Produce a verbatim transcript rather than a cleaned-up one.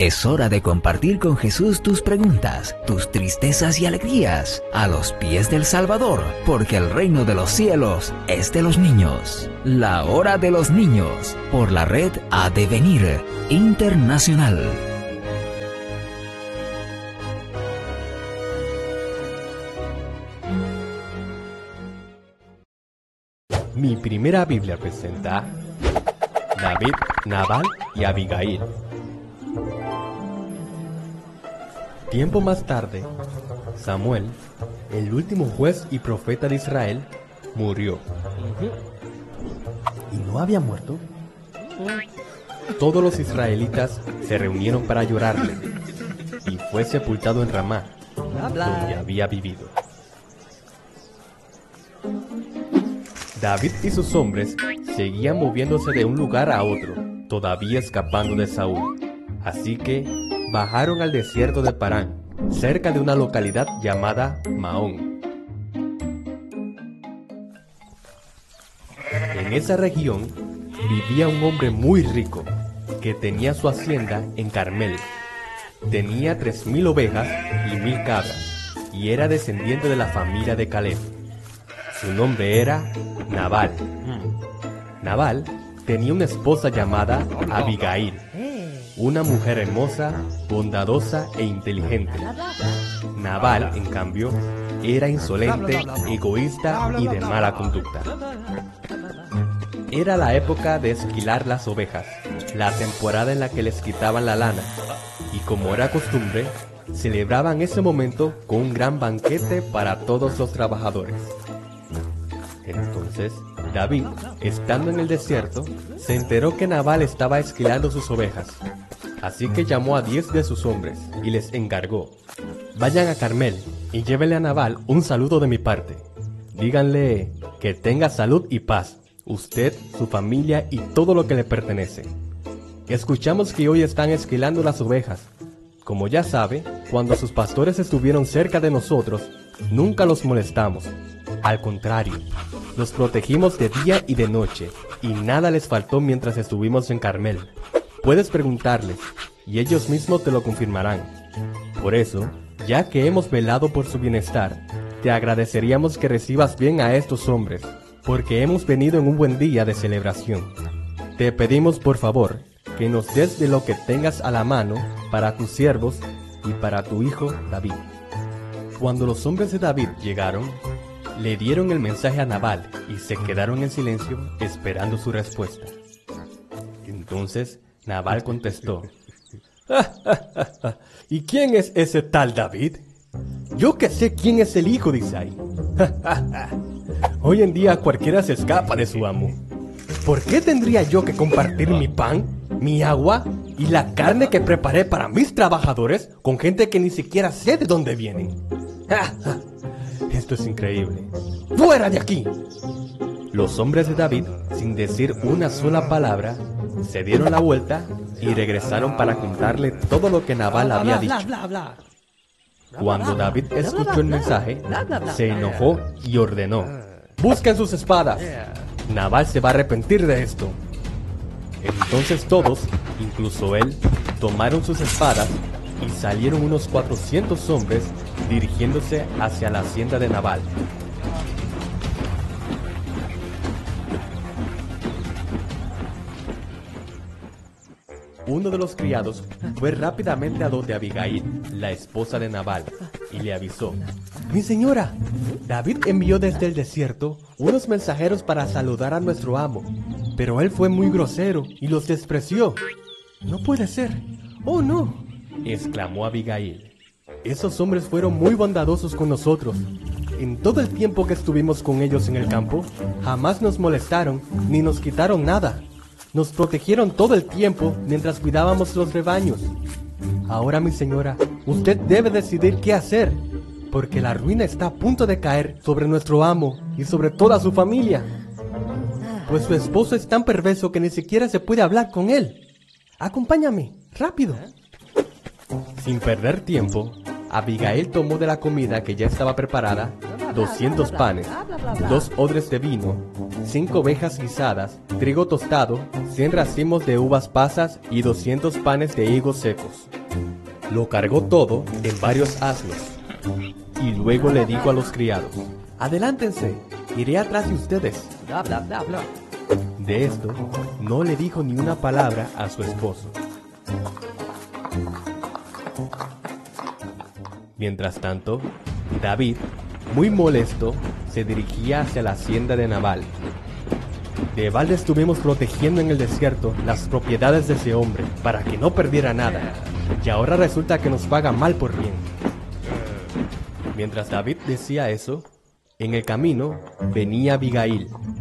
Es hora de compartir con Jesús tus preguntas, tus tristezas y alegrías a los pies del Salvador, porque el reino de los cielos es de los niños. La hora de los niños, por la red A Devenir Internacional. Mi primera Biblia presenta David, Nabal y Abigail. Tiempo más tarde, Samuel, el último juez y profeta de Israel, murió. ¿Y no había muerto? Todos los israelitas se reunieron para llorarle y fue sepultado en Ramá, donde había vivido. David y sus hombres seguían moviéndose de un lugar a otro, todavía escapando de Saúl. Así que bajaron al desierto de Parán, cerca de una localidad llamada Maón. En esa región vivía un hombre muy rico que tenía su hacienda en Carmel. Tenía tres mil ovejas y mil cabras y era descendiente de la familia de Caleb. Su nombre era Nabal. Nabal tenía una esposa llamada Abigail, una mujer hermosa, bondadosa e inteligente. Nabal, en cambio, era insolente, egoísta y de mala conducta. Era la época de esquilar las ovejas, la temporada en la que les quitaban la lana, y como era costumbre, celebraban ese momento con un gran banquete para todos los trabajadores. Entonces, David, estando en el desierto, se enteró que Nabal estaba esquilando sus ovejas. Así que llamó a diez de sus hombres y les encargó: vayan a Carmel y llévenle a Nabal un saludo de mi parte. Díganle que tenga salud y paz, usted, su familia y todo lo que le pertenece. Escuchamos que hoy están esquilando las ovejas. Como ya sabe, cuando sus pastores estuvieron cerca de nosotros, nunca los molestamos. Al contrario, los protegimos de día y de noche, y nada les faltó mientras estuvimos en Carmel. Puedes preguntarles, y ellos mismos te lo confirmarán. Por eso, ya que hemos velado por su bienestar, te agradeceríamos que recibas bien a estos hombres, porque hemos venido en un buen día de celebración. Te pedimos por favor, que nos des de lo que tengas a la mano para tus siervos y para tu hijo David. Cuando los hombres de David llegaron, le dieron el mensaje a Nabal y se quedaron en silencio esperando su respuesta. Entonces Nabal contestó: ¿y quién es ese tal David? Yo que sé quién es el hijo de Isaí. Hoy en día cualquiera se escapa de su amo. ¿Por qué tendría yo que compartir mi pan, mi agua y la carne que preparé para mis trabajadores con gente que ni siquiera sé de dónde vienen? Esto es increíble. ¡Fuera de aquí! Los hombres de David, sin decir una sola palabra, se dieron la vuelta y regresaron para contarle todo lo que Nabal había dicho. Cuando David escuchó el mensaje, se enojó y ordenó: ¡busquen sus espadas! Nabal se va a arrepentir de esto. Entonces todos, incluso él, tomaron sus espadas y salieron unos cuatrocientos hombres dirigiéndose hacia la hacienda de Nabal. Uno de los criados fue rápidamente a donde Abigail, la esposa de Nabal, y le avisó: mi señora, David envió desde el desierto unos mensajeros para saludar a nuestro amo, pero él fue muy grosero y los despreció. No puede ser. Oh no, exclamó Abigail. Esos hombres fueron muy bondadosos con nosotros. En todo el tiempo que estuvimos con ellos en el campo, jamás nos molestaron ni nos quitaron nada. Nos protegieron todo el tiempo mientras cuidábamos los rebaños. Ahora, mi señora, usted debe decidir qué hacer, porque la ruina está a punto de caer sobre nuestro amo y sobre toda su familia. Pues su esposo es tan perverso que ni siquiera se puede hablar con él. Acompáñame, rápido. Sin perder tiempo, Abigail tomó de la comida que ya estaba preparada doscientos panes, dos odres de vino, cinco ovejas guisadas, trigo tostado, cien racimos de uvas pasas y doscientos panes de higos secos. lo cargó todo en varios asnos y luego le dijo a los criados: «Adelántense, iré atrás de ustedes». Bla, bla, bla, bla. De esto no le dijo ni una palabra a su esposo. Mientras tanto, David, muy molesto, se dirigía hacia la hacienda de Nabal. De balde estuvimos protegiendo en el desierto las propiedades de ese hombre para que no perdiera nada, y ahora resulta que nos paga mal por bien. Mientras David decía eso, en el camino venía Abigail,